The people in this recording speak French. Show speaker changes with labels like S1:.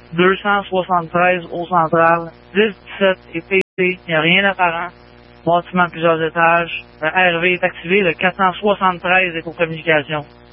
S1: 273 au central, 1017 et PT, il n'y a rien d'apparent. Bâtiment de plusieurs étages. Le RV est activé, le 473 est aux communications.